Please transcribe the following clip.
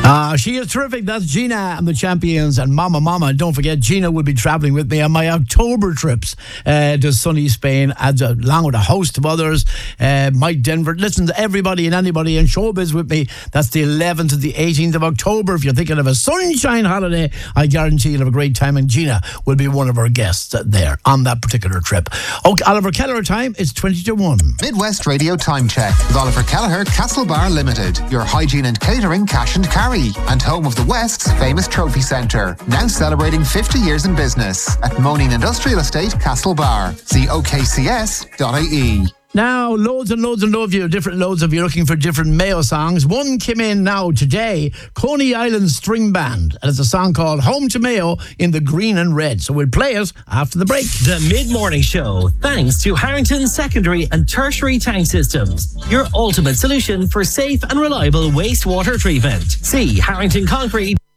She is terrific. That's Gina and the Champions and Mama Mama. Don't forget, Gina will be travelling with me on my October trips to sunny Spain, along with a host of others. Mike Denver. Listen to everybody and anybody in showbiz with me. That's the 11th to the 18th of October. If you're thinking of a sunshine holiday, I guarantee you'll have a great time. And Gina will be one of our guests there on that particular trip. Okay, Oliver Kelleher time is 20 to 1. Midwest Radio Time Check with Oliver Kelleher, Castlebar Limited. Your hygiene and catering cash and carry. And home of the West's famous trophy centre. Now celebrating 50 years in business at Moaning Industrial Estate, Castlebar. See okcs.ie. Now, loads and loads of you, different loads of you looking for different Mayo songs. One came in now today, Coney Island String Band, and it's a song called Home to Mayo in the green and red. So we'll play it after the break. The Mid-Morning Show, thanks to Harrington Secondary and Tertiary Tank Systems, your ultimate solution for safe and reliable wastewater treatment. See Harrington Concrete.